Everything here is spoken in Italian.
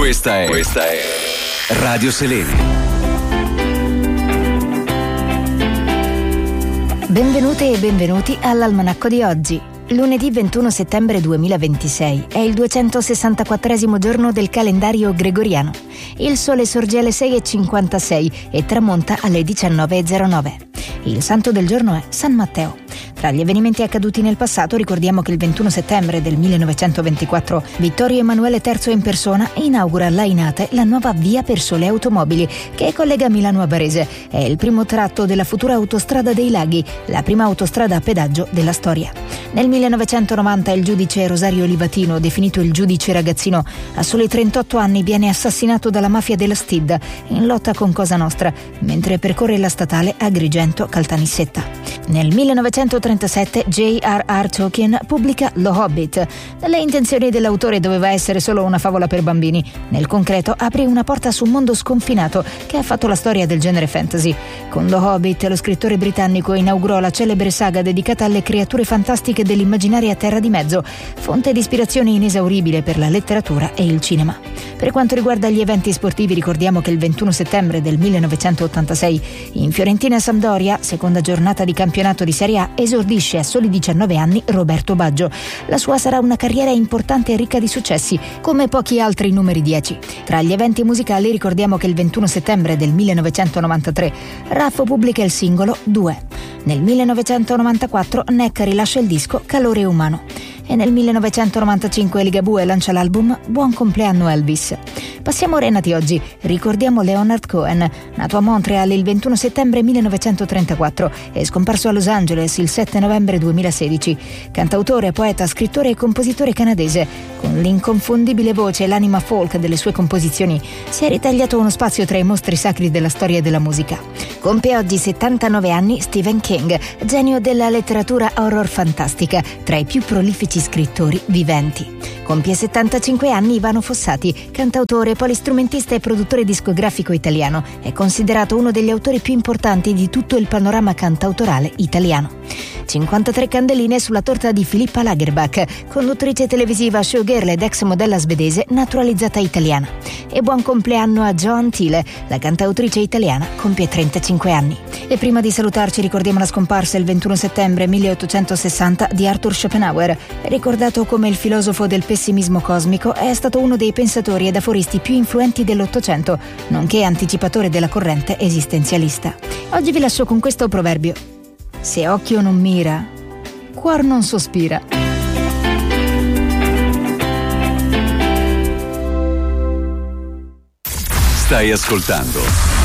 Questa è Radio Selene. Benvenute e benvenuti all'Almanacco di oggi. Lunedì 21 settembre 2026 è il 264esimo giorno del calendario gregoriano. Il sole sorge alle 6:56 e tramonta alle 19:09. Il santo del giorno è San Matteo. Tra gli avvenimenti accaduti nel passato ricordiamo che il 21 settembre del 1924 Vittorio Emanuele III in persona inaugura a Lainate la nuova via per sole automobili che collega Milano a Varese. È il primo tratto della futura autostrada dei laghi, la prima autostrada a pedaggio della storia. Nel 1990 il giudice Rosario Livatino, definito il giudice ragazzino, a soli 38 anni viene assassinato dalla mafia della Stid in lotta con Cosa Nostra, mentre percorre la statale Agrigento-Caltanissetta. Nel 1937 J.R.R. Tolkien pubblica Lo Hobbit. Le intenzioni dell'autore doveva essere solo una favola per bambini. Nel concreto aprì una porta su un mondo sconfinato che ha fatto la storia del genere fantasy. Con Lo Hobbit lo scrittore britannico inaugurò la celebre saga dedicata alle creature fantastiche dell'immaginaria Terra di Mezzo, fonte di ispirazione inesauribile per la letteratura e il cinema. Per quanto riguarda gli eventi sportivi ricordiamo che il 21 settembre del 1986 in Fiorentina-Sampdoria, seconda giornata di campionato di Serie A, esordisce a soli 19 anni Roberto Baggio. La sua sarà una carriera importante e ricca di successi, come pochi altri numeri 10. Tra gli eventi musicali ricordiamo che il 21 settembre del 1993 Raffo pubblica il singolo 2. Nel 1994 Neck rilascia il disco Calore Umano. E nel 1995 Ligabue lancia l'album Buon compleanno Elvis. Passiamo ora ai nati oggi. Ricordiamo Leonard Cohen, nato a Montreal il 21 settembre 1934 e scomparso a Los Angeles il 7 novembre 2016. Cantautore, poeta, scrittore e compositore canadese, con l'inconfondibile voce e l'anima folk delle sue composizioni, si è ritagliato uno spazio tra i mostri sacri della storia della musica. Compie oggi 79 anni Stephen King, genio della letteratura horror fantastica, tra i più prolifici scrittori viventi. Compie 75 anni Ivano Fossati, cantautore, polistrumentista e produttore discografico italiano. È considerato uno degli autori più importanti di tutto il panorama cantautorale italiano. 53 candeline sulla torta di Filippa Lagerbach, conduttrice televisiva, showgirl ed ex modella svedese naturalizzata italiana. E buon compleanno a Joan Thiele, la cantautrice italiana, compie 35 anni. E prima di salutarci ricordiamo la scomparsa il 21 settembre 1860 di Arthur Schopenhauer. Ricordato come il filosofo del pessimismo cosmico, è stato uno dei pensatori ed aforisti più influenti dell'Ottocento, nonché anticipatore della corrente esistenzialista. Oggi vi lascio con questo proverbio: se occhio non mira, cuor non sospira. Stai ascoltando